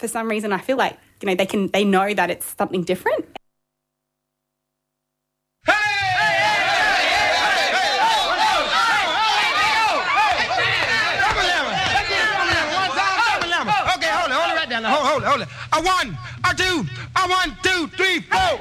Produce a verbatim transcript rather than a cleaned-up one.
for some reason I feel like, you know, they can they know that it's something different. Hold it, hold it. A one, a two, a one, two, three, four.